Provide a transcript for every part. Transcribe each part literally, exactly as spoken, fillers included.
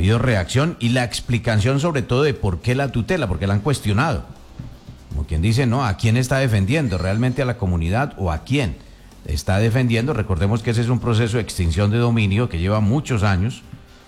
habido reacción y la explicación sobre todo de por qué la tutela, porque la han cuestionado. Como quien dice, no, ¿a quién está defendiendo? ¿Realmente a la comunidad o a quién está defendiendo? Recordemos que ese es un proceso de extinción de dominio que lleva muchos años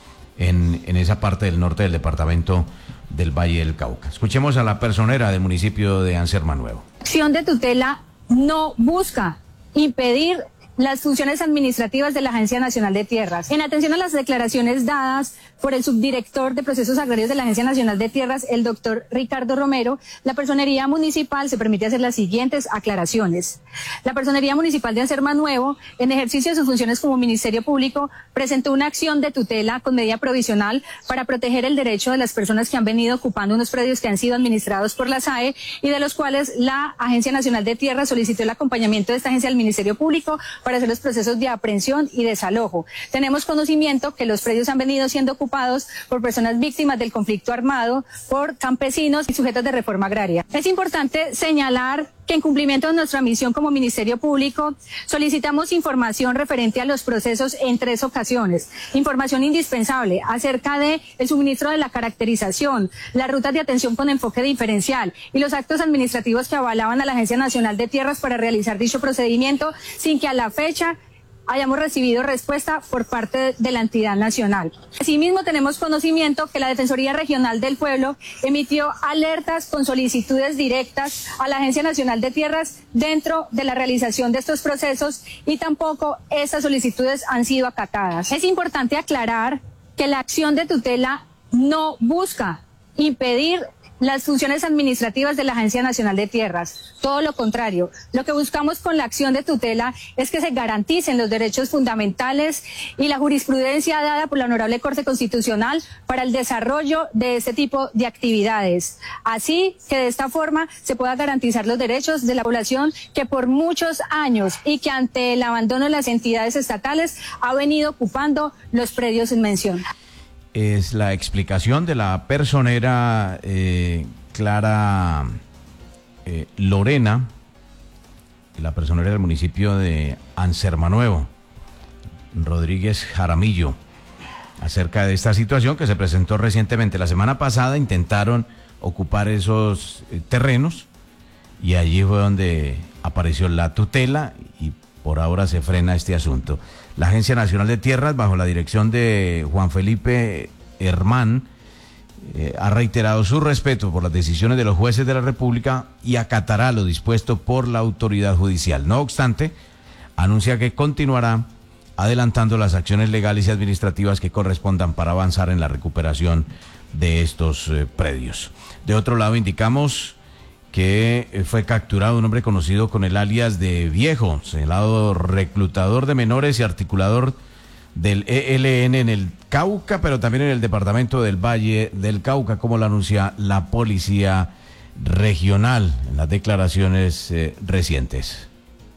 en, en esa parte del norte del departamento del Valle del Cauca. Escuchemos a la personera del municipio de Anserma Nuevo. La acción de tutela no busca impedir las funciones administrativas de la Agencia Nacional de Tierras. En atención a las declaraciones dadas por el subdirector de Procesos Agrarios de la Agencia Nacional de Tierras, el doctor Ricardo Romero, la Personería Municipal se permite hacer las siguientes aclaraciones. La Personería Municipal de Anserma Nuevo, en ejercicio de sus funciones como Ministerio Público, presentó una acción de tutela con medida provisional para proteger el derecho de las personas que han venido ocupando unos predios que han sido administrados por la S A E y de los cuales la Agencia Nacional de Tierras solicitó el acompañamiento de esta agencia al Ministerio Público para hacer los procesos de aprehensión y desalojo. Tenemos conocimiento que los predios han venido siendo ocupados por personas víctimas del conflicto armado, por campesinos y sujetos de reforma agraria. Es importante señalar que en cumplimiento de nuestra misión como Ministerio Público, solicitamos información referente a los procesos en tres ocasiones. Información indispensable acerca de el suministro de la caracterización, las rutas de atención con enfoque diferencial y los actos administrativos que avalaban a la Agencia Nacional de Tierras para realizar dicho procedimiento, sin que a la fecha hayamos recibido respuesta por parte de la entidad nacional. Asimismo, tenemos conocimiento que la Defensoría Regional del Pueblo emitió alertas con solicitudes directas a la Agencia Nacional de Tierras dentro de la realización de estos procesos y tampoco estas solicitudes han sido acatadas. Es importante aclarar que la acción de tutela no busca impedir las funciones administrativas de la Agencia Nacional de Tierras. Todo lo contrario, lo que buscamos con la acción de tutela es que se garanticen los derechos fundamentales y la jurisprudencia dada por la Honorable Corte Constitucional para el desarrollo de este tipo de actividades. Así que de esta forma se pueda garantizar los derechos de la población que por muchos años y que ante el abandono de las entidades estatales ha venido ocupando los predios en mención. Es la explicación de la personera eh, Clara eh, Lorena, la personera del municipio de Anserma Nuevo, Rodríguez Jaramillo, acerca de esta situación que se presentó recientemente. La semana pasada intentaron ocupar esos eh, terrenos y allí fue donde apareció la tutela y por ahora se frena este asunto. La Agencia Nacional de Tierras, bajo la dirección de Juan Felipe Hermán, eh, ha reiterado su respeto por las decisiones de los jueces de la República y acatará lo dispuesto por la autoridad judicial. No obstante, anuncia que continuará adelantando las acciones legales y administrativas que correspondan para avanzar en la recuperación de estos eh, predios. De otro lado, indicamos que fue capturado un hombre conocido con el alias de Viejo, señalado reclutador de menores y articulador del E L N en el Cauca, pero también en el departamento del Valle del Cauca, como lo anuncia la Policía Regional en las declaraciones eh, recientes.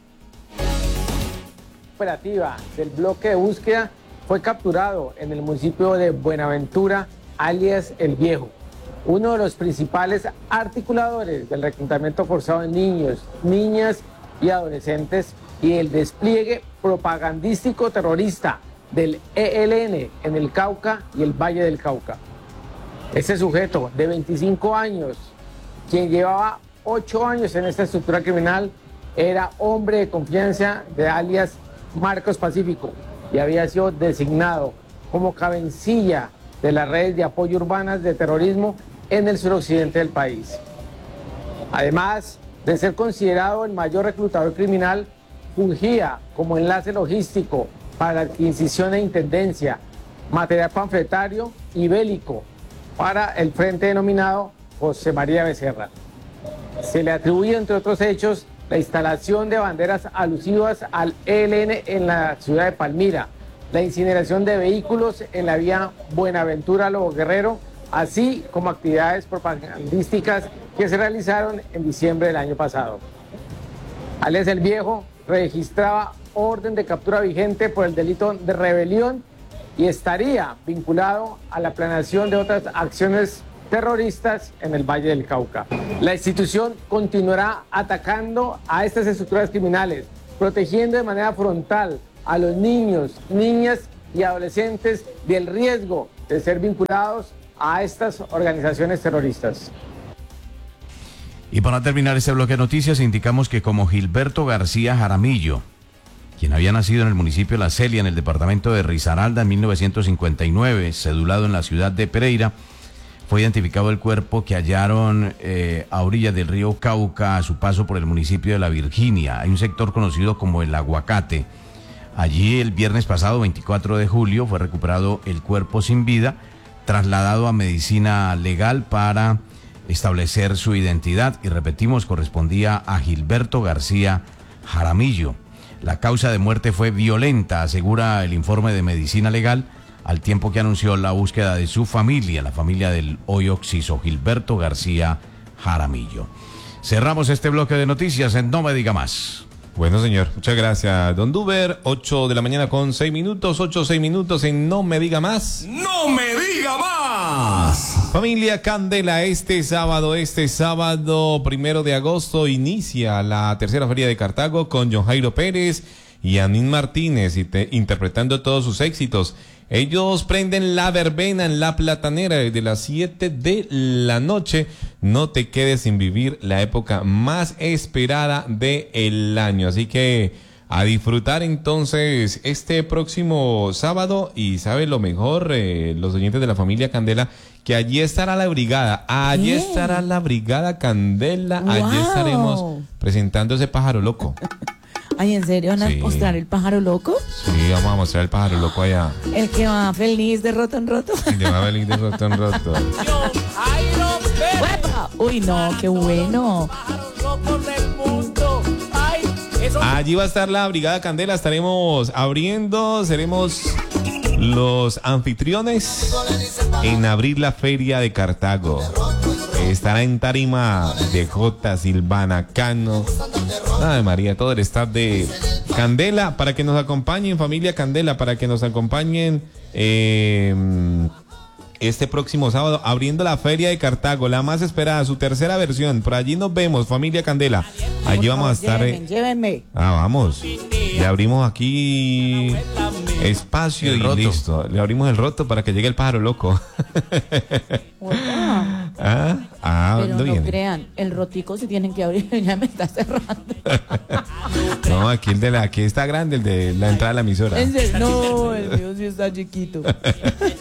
Operativa del bloque de búsqueda fue capturado en el municipio de Buenaventura, alias El Viejo, uno de los principales articuladores del reclutamiento forzado de niños, niñas y adolescentes y el despliegue propagandístico terrorista del E L N en el Cauca y el Valle del Cauca. Este sujeto de veinticinco años, quien llevaba ocho años en esta estructura criminal, era hombre de confianza de alias Marcos Pacífico y había sido designado como cabecilla de las redes de apoyo urbanas de terrorismo en el suroccidente del país. Además de ser considerado el mayor reclutador criminal, fungía como enlace logístico para la adquisición e intendencia, material panfletario y bélico para el frente denominado José María Becerra. Se le atribuye, entre otros hechos, la instalación de banderas alusivas al E L N en la ciudad de Palmira, la incineración de vehículos en la vía Buenaventura-Lobo Guerrero, así como actividades propagandísticas que se realizaron en diciembre del año pasado. Alias El Viejo registraba orden de captura vigente por el delito de rebelión y estaría vinculado a la planeación de otras acciones terroristas en el Valle del Cauca. La institución continuará atacando a estas estructuras criminales, protegiendo de manera frontal a los niños, niñas y adolescentes del riesgo de ser vinculados a estas organizaciones terroristas. Y para terminar este bloque de noticias, indicamos que como Gilberto García Jaramillo, quien había nacido en el municipio de La Celia, en el departamento de Risaralda, en mil novecientos cincuenta y nueve, cedulado en la ciudad de Pereira, fue identificado el cuerpo que hallaron eh, a orillas del río Cauca a su paso por el municipio de La Virginia. Hay un sector conocido como El Aguacate. Allí el viernes pasado, veinticuatro de julio, fue recuperado el cuerpo sin vida, trasladado a medicina legal para establecer su identidad y, repetimos, correspondía a Gilberto García Jaramillo. La causa de muerte fue violenta, asegura el informe de medicina legal, al tiempo que anunció la búsqueda de su familia, la familia del hoy occiso Gilberto García Jaramillo. Cerramos este bloque de noticias en No Me Diga Más. Bueno, señor, muchas gracias, don Duber. ocho de la mañana con seis minutos, ocho, seis minutos en No Me Diga Más. ¡No me diga más! Familia Candela, este sábado, este sábado primero de agosto inicia la tercera feria de Cartago con John Jairo Pérez y Anín Martínez interpretando todos sus éxitos. Ellos prenden la verbena en La Platanera desde las siete de la noche. No te quedes sin vivir la época más esperada del año. Así que a disfrutar entonces este próximo sábado. Y sabe lo mejor, eh, los oyentes de la familia Candela, que allí estará la brigada. Allí ¿Qué? estará la brigada Candela. Wow. Allí estaremos presentando ese pájaro loco. Ay, ¿en serio van a Sí. mostrar el pájaro loco? Sí, vamos a mostrar el pájaro loco allá. El que va feliz de roto en roto. Lleva el de roto en roto. ¡Uepa! Uy, no, qué bueno. Allí va a estar la Brigada Candela, estaremos abriendo, seremos los anfitriones en abrir la feria de Cartago. Estará en tarima de J. Silvana Cano, Ay María, todo el staff de Candela, para que nos acompañen, familia Candela, para que nos acompañen eh, este próximo sábado, abriendo la feria de Cartago, la más esperada, su tercera versión. Por allí nos vemos, familia Candela. Allí vamos a estar. Llévenme, eh, llévenme. Ah, vamos. Le abrimos aquí espacio El y roto. listo. Le abrimos el roto para que llegue el pájaro loco. Uepa. ah, ah, Pero ¿dónde no viene? crean, el rotico si tienen que abrir, ya me está cerrando. No, aquí el de la, aquí está grande, el de la entrada a la emisora. En serio, no, el mío sí está chiquito.